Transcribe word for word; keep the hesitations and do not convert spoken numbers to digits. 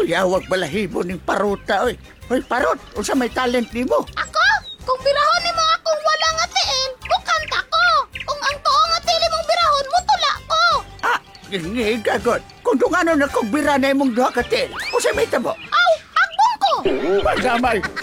Uyawag balahibo ning paruta, oy. Oy, parot, unsa may talent nimo? Ako? Kung birahon ni mo akong wala nga tiin, mukanta ko. Kung ang tuo nga tili mong birahon, mutula ko. Ah, gigagod. Kung dungano na kong bira na imong duha ka til, unsa may tabo? Aw, agbong ko. Pagdamay.